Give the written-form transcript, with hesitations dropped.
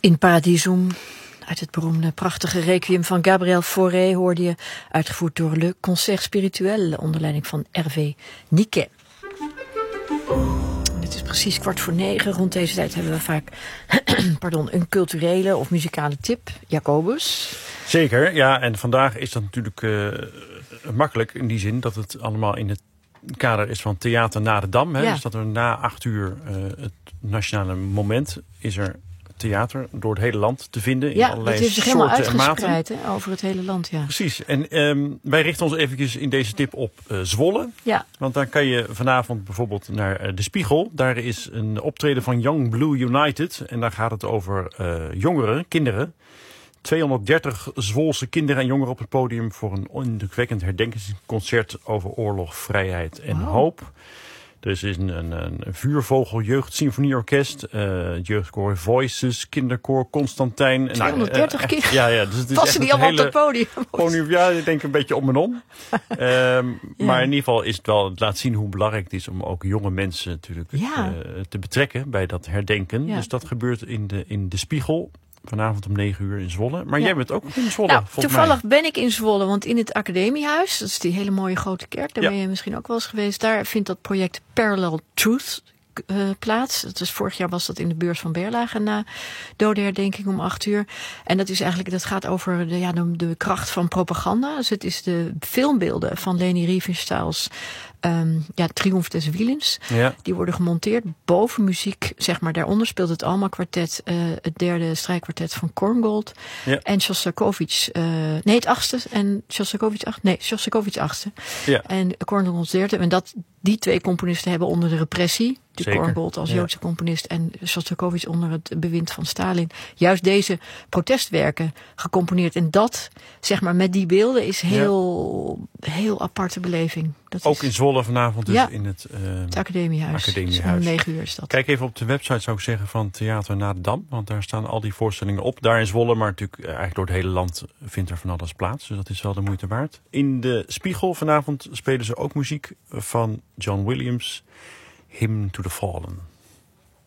In Paradisum, uit het beroemde prachtige requiem van Gabriel Fauré, hoorde je, uitgevoerd door Le Concert Spirituel onder leiding van Hervé Niquet. Het is precies 8:45. Rond deze tijd hebben we vaak een culturele of muzikale tip. Jacobus. Zeker, ja. En vandaag is dat natuurlijk makkelijk in die zin dat het allemaal in het kader is van Theater na de Dam. Hè? Ja. Dus dat er na 8 uur het nationale moment is er theater door het hele land te vinden. In allerlei dat heeft zich helemaal soorten en maten. uitgespreid over het hele land. Ja. Precies. En wij richten ons eventjes in deze tip op Zwolle. Ja. Want daar kan je vanavond bijvoorbeeld naar De Spiegel. Daar is een optreden van Young Blue United. En daar gaat het over jongeren, kinderen. 230 Zwolse kinderen en jongeren op het podium voor een indrukwekkend herdenkingsconcert over oorlog, vrijheid en hoop. Er is een vuurvogel jeugdsymfonieorkest, jeugdkoor Voices, kinderkoor Constantijn. 230 kinderen. Ja, dus het is passen die allemaal op het podium? Ja, ik denk een beetje om en om. Maar in ieder geval is het wel, het laat zien hoe belangrijk het is om ook jonge mensen natuurlijk te betrekken bij dat herdenken. Ja. Dus dat gebeurt in de Spiegel. Vanavond om 9 uur in Zwolle. Maar jij bent ook in Zwolle, toevallig ben ik in Zwolle, want in het Academiehuis, dat is die hele mooie grote kerk, daar ben je misschien ook wel eens geweest, daar vindt dat project Parallel Truth plaats. Dus vorig jaar was dat in de beurs van Berlage na dodenherdenking om 8 uur. En dat gaat over de kracht van propaganda. Dus het is de filmbeelden van Leni Riefenstahls Triomf des Willens. Ja. Die worden gemonteerd boven muziek, zeg maar. Daaronder speelt het Alma kwartet, het derde strijkkwartet van Korngold. Ja. En Shostakovich, het achtste. En Shostakovich achtste. Ja. En Korngold derde. En die twee componisten hebben onder de repressie, Korngold als Joodse componist en Shostakovich onder het bewind van Stalin, juist deze protestwerken gecomponeerd. En dat, zeg maar, met die beelden is heel aparte beleving. Dat ook in Zwolle vanavond dus in het Academiehuis. Dus om 9 uur is dat. Kijk even op de website, zou ik zeggen, van Theater na de Dam. Want daar staan al die voorstellingen op. Daar in Zwolle, maar natuurlijk eigenlijk door het hele land vindt er van alles plaats. Dus dat is wel de moeite waard. In de Spiegel vanavond spelen ze ook muziek van John Williams, Hymn to the Fallen.